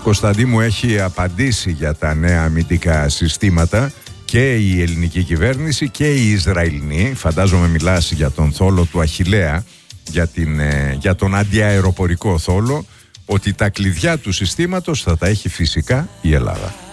Κωνσταντί μου, έχει απαντήσει για τα νέα αμυντικά συστήματα και η ελληνική κυβέρνηση και η Ισραηλινή. Φαντάζομαι μιλάς για τον θόλο του Αχιλλέα, για τον αντιαεροπορικό θόλο, ότι τα κλειδιά του συστήματος θα τα έχει φυσικά η Ελλάδα.